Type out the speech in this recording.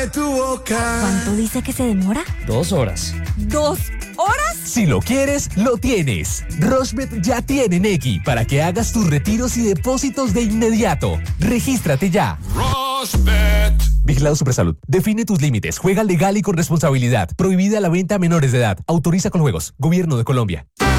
de tu boca. ¿Cuánto dice que se demora? 2 horas. ¿2 horas? Si lo quieres, lo tienes. Rochebet ya tiene Nequi para que hagas tus retiros y depósitos de inmediato. Regístrate ya. Rochebet. Vigilado Supersalud. Define tus límites. Juega legal y con responsabilidad. Prohibida la venta a menores de edad. Autoriza con juegos. Gobierno de Colombia.